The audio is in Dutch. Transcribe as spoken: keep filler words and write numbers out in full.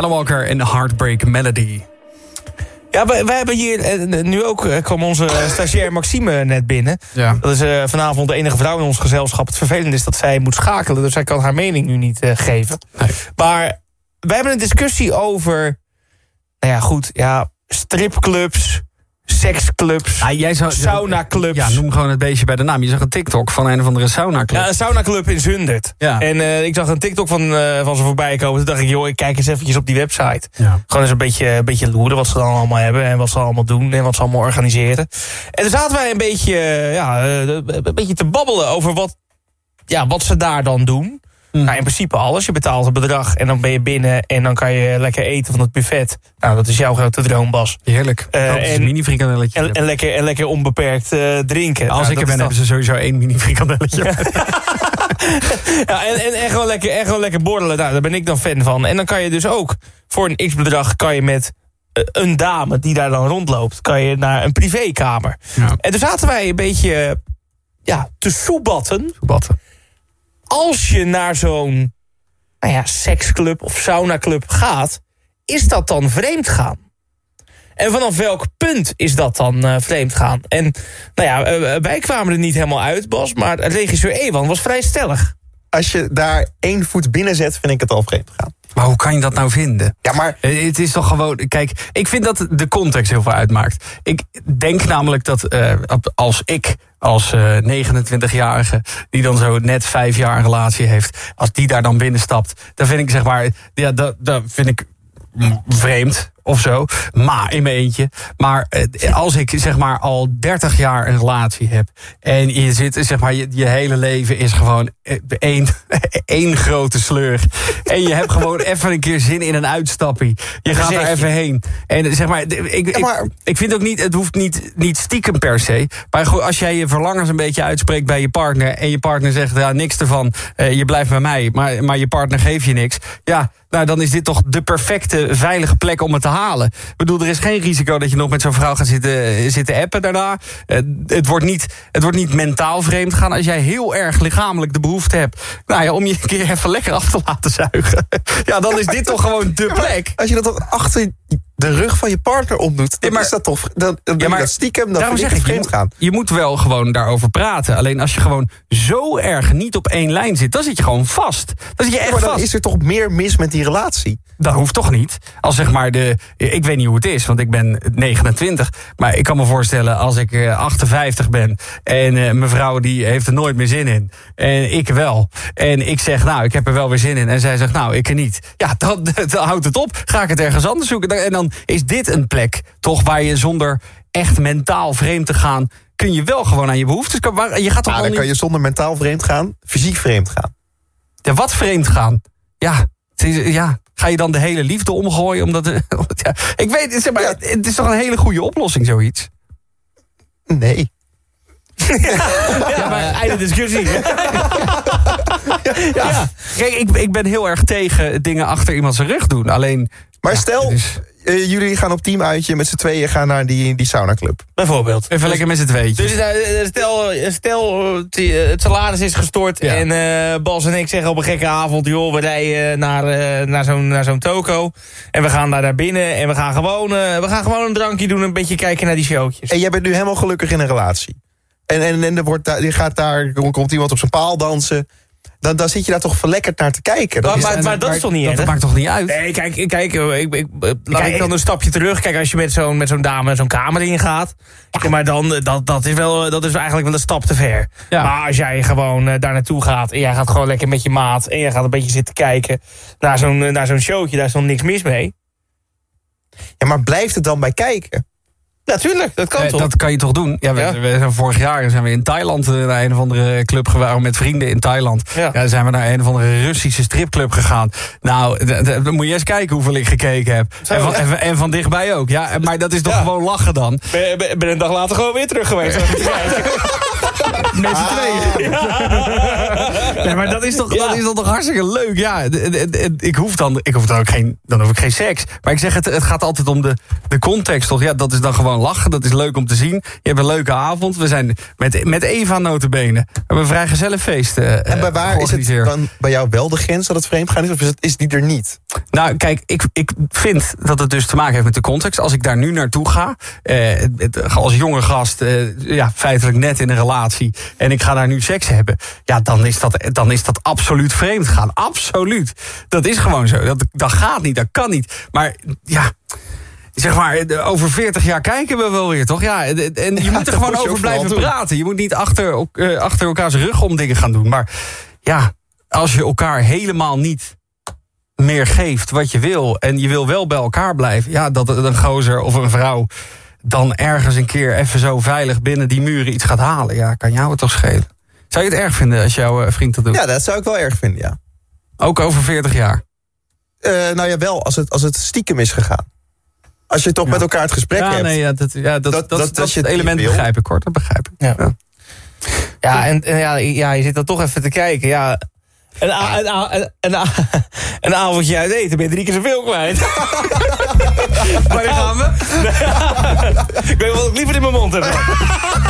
Alan Walker en Heartbreak Melody. Ja, we, we hebben hier nu ook, kwam onze stagiair Maxime net binnen. Ja. Dat is uh, vanavond de enige vrouw in ons gezelschap. Het vervelende is dat zij moet schakelen, dus zij kan haar mening nu niet uh, geven. Nee. Maar we hebben een discussie over, nou ja goed, ja, stripclubs, seksclubs, Ah, jij zou, saunaclubs. Ja, noem gewoon het beestje bij de naam. Je zag een TikTok van een of andere saunaclub. Ja, een saunaclub in Zundert. Ja. En uh, ik zag een TikTok van, uh, van ze voorbij komen. Toen dacht ik, joh, ik kijk eens eventjes op die website. Ja. Gewoon eens een beetje, een beetje loeren wat ze dan allemaal hebben. En wat ze allemaal doen. En wat ze allemaal organiseren. En toen zaten wij een beetje, uh, ja, uh, een beetje te babbelen over wat, ja, wat ze daar dan doen. Mm. Nou, in principe alles. Je betaalt een bedrag en dan ben je binnen. En dan kan je lekker eten van het buffet. Nou, dat is jouw grote droom, Bas. Heerlijk. Uh, dat is een mini frikandelletje. En, en, lekker, en lekker onbeperkt uh, drinken. Als nou, ik er ben, dan hebben ze sowieso één mini frikandelletje. Ja, en, en, en, gewoon lekker, en gewoon lekker borrelen. Nou, daar ben ik dan fan van. En dan kan je dus ook voor een x-bedrag kan je met uh, een dame die daar dan rondloopt, kan je naar een privékamer. Ja. En toen zaten wij een beetje ja, te soebatten. Soebatten. Als je naar zo'n nou ja, seksclub of saunaclub gaat, is dat dan vreemd gaan? En vanaf welk punt is dat dan uh, vreemd gaan? En nou ja, uh, wij kwamen er niet helemaal uit, Bas, maar regisseur Ewan was vrij stellig. Als je daar één voet binnen zet, vind ik het al vreemd gaan. Maar hoe kan je dat nou vinden? Ja, maar het is toch gewoon... Kijk, ik vind dat de context heel veel uitmaakt. Ik denk namelijk dat uh, als ik als uh, negenentwintigjarige... die dan zo net vijf jaar een relatie heeft... als die daar dan binnenstapt... dan vind ik zeg maar... ja, dat, dat vind ik vreemd of zo, maar in mijn eentje. Maar eh, als ik zeg maar al dertig jaar een relatie heb... en je zit, zeg maar, je, je hele leven is gewoon één, één grote sleur... en je hebt gewoon even een keer zin in een uitstappie. Je gaat er even heen. En zeg maar, ik, ja, maar... ik, ik vind ook niet, het hoeft niet, niet stiekem per se... maar goed, als jij je verlangens een beetje uitspreekt bij je partner... en je partner zegt, ja, niks ervan, uh, je blijft bij mij... Maar, maar je partner geeft je niks, ja... nou, dan is dit toch de perfecte, veilige plek om het te halen. Ik bedoel, er is geen risico dat je nog met zo'n vrouw gaat zitten, zitten appen daarna. Uh, het, wordt niet, het wordt niet mentaal vreemd gaan als jij heel erg lichamelijk de behoefte hebt... nou ja, om je een keer even lekker af te laten zuigen. Ja, dan is dit toch gewoon de plek. Ja, als je dat toch achter de rug van je partner opdoet, dan ja, maar, is dat toch dan, dan ja, maar, dat stiekem, dan vind ik het vreemd gaan. Je moet wel gewoon daarover praten. Alleen als je gewoon zo erg niet op één lijn zit, dan zit je gewoon vast. Dan zit je echt ja, maar dan vast. is er toch meer mis met die relatie? Dat hoeft toch niet? Als zeg maar de... Ik weet niet hoe het is, want ik ben negenentwintig. Maar ik kan me voorstellen, als ik uh, achtenvijftig ben... en uh, mevrouw die heeft er nooit meer zin in. En ik wel. En ik zeg, nou, ik heb er wel weer zin in. En zij zegt, nou, ik er niet. Ja, dan, dan houdt het op. Ga ik het ergens anders zoeken. En dan is dit een plek, toch, waar je zonder echt mentaal vreemd te gaan... kun je wel gewoon aan je behoeftes... Je gaat toch ja, dan niet... kan je zonder mentaal vreemd gaan, fysiek vreemd gaan. Ja, wat vreemd gaan? Ja, het is, ja... Ga je dan de hele liefde omgooien? Omdat, ja, ik weet, zeg maar, het is toch een hele goede oplossing, zoiets? Nee. Ja, ja, maar einde discussie. Ja. Ja. Ja. Kijk, ik, ik ben heel erg tegen dingen achter iemand zijn rug doen. Alleen... Maar ja, stel, is... uh, jullie gaan op teamuitje met z'n tweeën gaan naar die, die saunaclub. Bijvoorbeeld. Even dus, lekker met z'n tweetjes. Dus uh, stel, stel het salaris is gestort ja. en uh, Bas en ik zeggen op een gekke avond... joh, we rijden naar, uh, naar zo'n naar zo'n toko en we gaan daar naar binnen... en we gaan, gewoon, uh, we gaan gewoon een drankje doen, een beetje kijken naar die showtjes. En jij bent nu helemaal gelukkig in een relatie. En, en, en er wordt daar, je gaat daar, komt iemand op zijn paal dansen... Dan, dan zit je daar toch verlekkerd naar te kijken. Dat maar, is, maar, maar dat maar, is toch niet dat, dat maakt toch niet uit? Nee, kijk, kijk ik, ik, ik, laat ik dan een stapje terug. Kijk, als je met zo'n met zo'n dame zo'n kamer ingaat... Ja. Maar dan, dat, dat, is wel, dat is eigenlijk wel een stap te ver. Ja. Maar als jij gewoon uh, daar naartoe gaat... en jij gaat gewoon lekker met je maat... en jij gaat een beetje zitten kijken naar zo'n, naar zo'n showtje... daar is nog niks mis mee. Ja, maar blijft het dan bij kijken? Natuurlijk, dat kan eh, toch? Dat kan je toch doen? Ja, we, ja. we zijn vorig jaar zijn we in Thailand naar een of andere club gegaan met vrienden in Thailand. Ja. Ja, zijn we naar een of andere Russische stripclub gegaan. Nou, dan moet je eens kijken hoeveel ik gekeken heb. En van, en, en van dichtbij ook. Ja, maar dat is toch ja. gewoon lachen dan? Ben, ben, ben een dag later gewoon weer terug geweest. Met z'n tweeën. Ja. Nee, maar dat is toch, ja. dat is toch hartstikke leuk. Ja, ik hoef dan, ik hoef dan ook geen, dan hoef ik geen seks. Maar ik zeg, het, het gaat altijd om de, de context, toch? Ja, dat is dan gewoon lachen, dat is leuk om te zien. Je hebt een leuke avond. We zijn met, met Eva notabene. We hebben een vrijgezellenfeest uh, En bij waar is het dan bij jou wel de grens dat het vreemd gaan is? Of is, het, is die er niet? Nou, kijk, ik, ik vind dat het dus te maken heeft met de context. Als ik daar nu naartoe ga, eh, als jonge gast, eh, ja, feitelijk net in een relatie, en ik ga daar nu seks hebben, ja, dan is dat, dan is dat absoluut vreemd gaan. Absoluut. Dat is gewoon zo. Dat, dat gaat niet, dat kan niet. Maar ja, zeg maar, over veertig jaar kijken we wel weer, toch? Ja, en je Ja, moet er gewoon over blijven doen. praten. Je moet niet achter, uh, achter elkaars rug om dingen gaan doen. Maar ja, als je elkaar helemaal niet meer geeft wat je wil, en je wil wel bij elkaar blijven, ja, dat een gozer of een vrouw dan ergens een keer even zo veilig binnen die muren iets gaat halen, ja, kan jou het toch schelen? Zou je het erg vinden als jouw uh, vriend dat doet? Ja, dat zou ik wel erg vinden, ja. Ook over veertig jaar? Uh, nou ja, wel, als het, als het stiekem is gegaan. Als je toch Ja. met elkaar het gesprek Ja, hebt. nee, ja, dat, ja, dat, dat, Dat- dat, dat- dat je het het element niet wil. begrijp ik, hoor. Dat begrijp ik. Ja. Ja. Ja, en, en ja, ja, je zit dan toch even te kijken. Ja, een, a- een, a- een, een, a- een avondje uit eten ben je drie keer zoveel kwijt. Waar gaan we? Ik weet wel wat ik liever in mijn mond heb.